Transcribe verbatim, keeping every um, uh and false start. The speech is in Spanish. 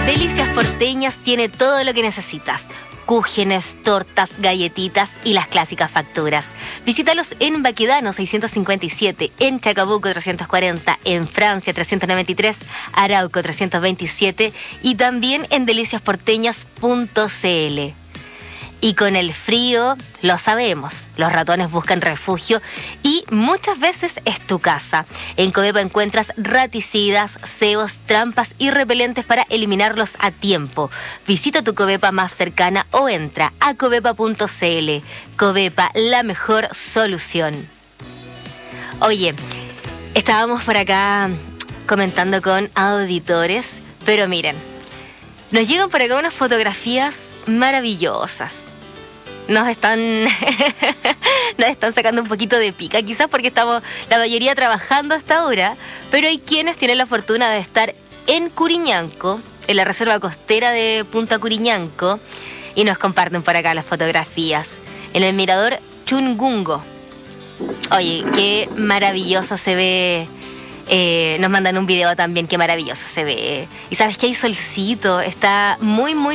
Delicias Porteñas tiene todo lo que necesitas. Cúgenes, tortas, galletitas y las clásicas facturas. Visítalos en Baquedano seiscientos cincuenta y siete, en Chacabuco trescientos cuarenta, en Francia trescientos noventa y tres, Arauco trescientos veintisiete y también en delicias porteñas punto c l. Y con el frío, lo sabemos, los ratones buscan refugio y muchas veces es tu casa. En Covepa encuentras raticidas, cebos, trampas y repelentes para eliminarlos a tiempo. Visita tu Covepa más cercana o entra a covepa punto c l. Covepa, la mejor solución. Oye, estábamos por acá comentando con auditores, pero miren, nos llegan por acá unas fotografías maravillosas. Nos están nos están sacando un poquito de pica, quizás porque estamos la mayoría trabajando a esta hora, pero hay quienes tienen la fortuna de estar en Curiñanco, en la reserva costera de Punta Curiñanco, y nos comparten por acá las fotografías. En el mirador Chungungo. Oye, qué maravilloso se ve. Eh, nos mandan un video también, qué maravilloso se ve. Y sabes que hay solcito, está muy, muy